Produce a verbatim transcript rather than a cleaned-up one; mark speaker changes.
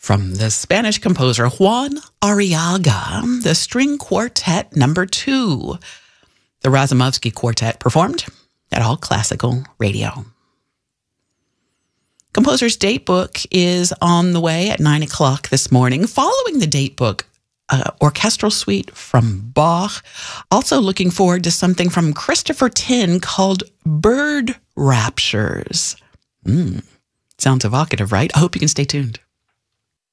Speaker 1: From the Spanish composer Juan Arriaga, the String Quartet number two. The Razumovsky Quartet performed at All Classical Radio. Composer's date book is on the way at nine o'clock this morning. Following the date book, uh, orchestral suite from Bach. Also looking forward to something from Christopher Tin called Bird Raptures. Mm, sounds evocative, right? I hope you can stay tuned.